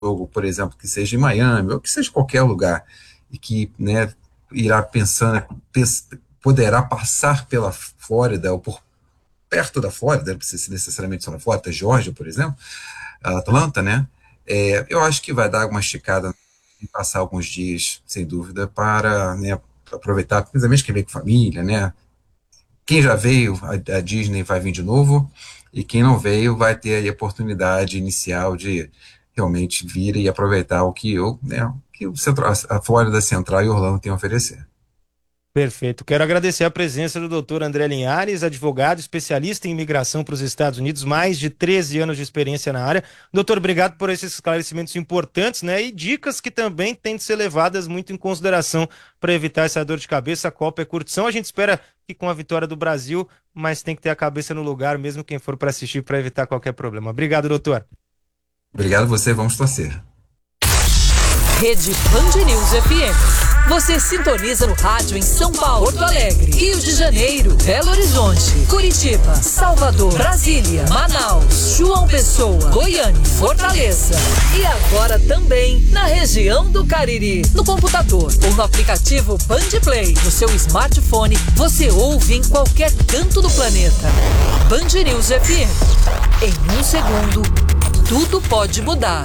jogo, por exemplo, que seja em Miami, ou que seja em qualquer lugar, e que, né, irá pensando, poderá passar pela Flórida, ou por perto da Flórida, não precisa ser necessariamente só na Flórida, Geórgia, por exemplo, Atlanta, né? Eu acho que vai dar uma esticada e passar alguns dias, sem dúvida, para, né, aproveitar, principalmente quem veio com família, né? Quem já veio, a Disney vai vir de novo, e quem não veio vai ter aí a oportunidade inicial de realmente vir e aproveitar o que eu, né, que o a Flórida Central e Orlando têm a oferecer. Perfeito. Quero agradecer a presença do doutor André Linhares, advogado, especialista em imigração para os Estados Unidos, mais de 13 anos de experiência na área. Doutor, obrigado por esses esclarecimentos importantes, né? E dicas que também têm de ser levadas muito em consideração para evitar essa dor de cabeça. A Copa é curtição. A gente espera que com a vitória do Brasil, mas tem que ter a cabeça no lugar, mesmo quem for para assistir, para evitar qualquer problema. Obrigado, doutor. Obrigado a você, vamos torcer. Rede Band News FM. Você sintoniza no rádio em São Paulo, Porto Alegre, Rio de Janeiro, Belo Horizonte, Curitiba, Salvador, Brasília, Manaus, João Pessoa, Goiânia, Fortaleza. E agora também na região do Cariri. No computador ou no aplicativo Band Play, no seu smartphone, você ouve em qualquer canto do planeta. Band News FM. Em um segundo, tudo pode mudar.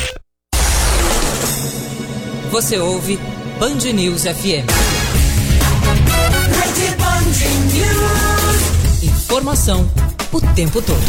Você ouve Band News FM. Informação o tempo todo.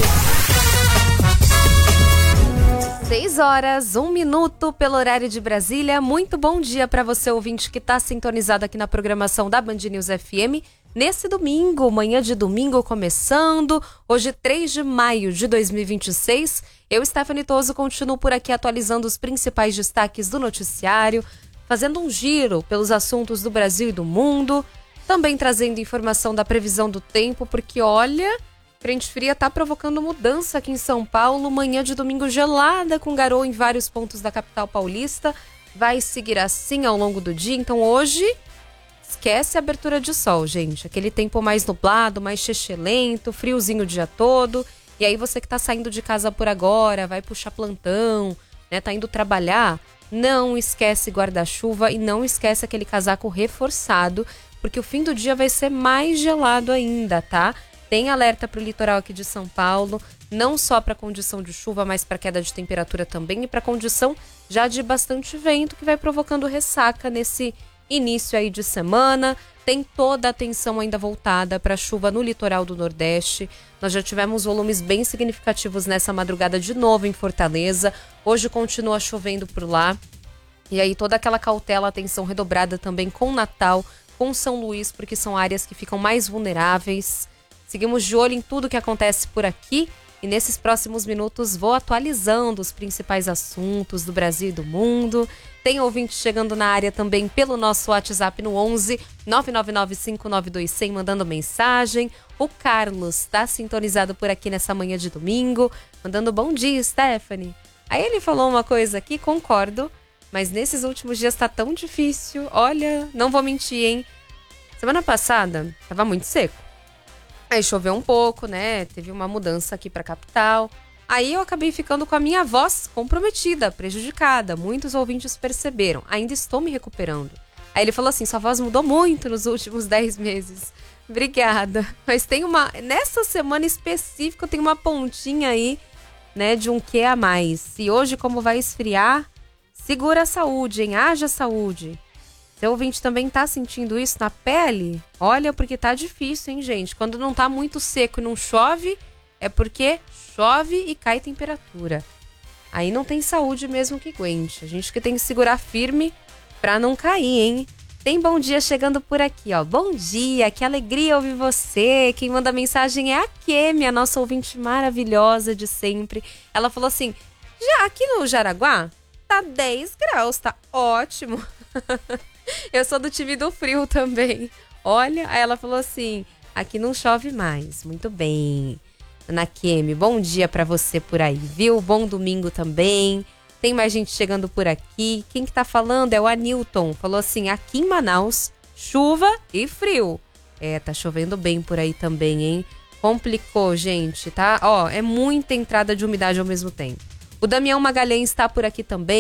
6 horas, 1 minuto pelo horário de Brasília. Muito bom dia para você, ouvinte, que está sintonizado aqui na programação da Band News FM. Nesse domingo, manhã de domingo começando, hoje 3 de maio de 2026. Eu, Stephanie Toso, continuo por aqui atualizando os principais destaques do noticiário, fazendo um giro pelos assuntos do Brasil e do mundo, também trazendo informação da previsão do tempo, porque olha, frente fria está provocando mudança aqui em São Paulo, manhã de domingo gelada com garoa em vários pontos da capital paulista, vai seguir assim ao longo do dia, então hoje esquece a abertura de sol, gente, aquele tempo mais nublado, mais chechelento, friozinho o dia todo, e aí você que está saindo de casa por agora, vai puxar plantão, né, tá indo trabalhar, não esquece guarda-chuva e não esquece aquele casaco reforçado, porque o fim do dia vai ser mais gelado ainda, tá? Tem alerta para o litoral aqui de São Paulo, não só para condição de chuva, mas para queda de temperatura também e para condição já de bastante vento, que vai provocando ressaca nesse início aí de semana. Tem toda a atenção ainda voltada para a chuva no litoral do Nordeste. Nós já tivemos volumes bem significativos nessa madrugada de novo em Fortaleza. Hoje continua chovendo por lá. E aí toda aquela cautela, atenção redobrada também com Natal, com São Luís, porque são áreas que ficam mais vulneráveis. Seguimos de olho em tudo que acontece por aqui. E nesses próximos minutos vou atualizando os principais assuntos do Brasil e do mundo. Tem ouvinte chegando na área também pelo nosso WhatsApp no 11 999-592-100 mandando mensagem. O Carlos está sintonizado por aqui nessa manhã de domingo, mandando bom dia, Stephanie. Aí ele falou uma coisa aqui, concordo, mas nesses últimos dias tá tão difícil. Olha, não vou mentir, hein? Semana passada tava muito seco. Aí choveu um pouco, né? Teve uma mudança aqui pra capital. Aí eu acabei ficando com a minha voz comprometida, prejudicada. Muitos ouvintes perceberam. Ainda estou me recuperando. Aí ele falou assim, sua voz mudou muito nos últimos 10 meses. Obrigada. Mas tem uma... Nessa semana específica tem uma pontinha aí, né? De um quê a mais. E hoje, como vai esfriar, segura a saúde, hein? Haja saúde. Seu ouvinte também tá sentindo isso na pele? Olha, porque tá difícil, hein, gente? Quando não tá muito seco e não chove, é porque chove e cai temperatura. Aí não tem saúde mesmo que aguente. A gente que tem que segurar firme pra não cair, hein? Tem bom dia chegando por aqui, ó. Bom dia, que alegria ouvir você. Quem manda mensagem é a Kemi, a nossa ouvinte maravilhosa de sempre. Ela falou assim, já aqui no Jaraguá tá 10 graus, tá ótimo. Eu sou do time do frio também. Olha, aí ela falou assim, aqui não chove mais. Muito bem. Ana Kemi, bom dia pra você por aí, viu? Bom domingo também. Tem mais gente chegando por aqui. Quem que tá falando é o Anilton. Falou assim, aqui em Manaus, chuva e frio. Tá chovendo bem por aí também, hein? Complicou, gente, tá? Ó, é muita entrada de umidade ao mesmo tempo. O Damião Magalhães está por aqui também.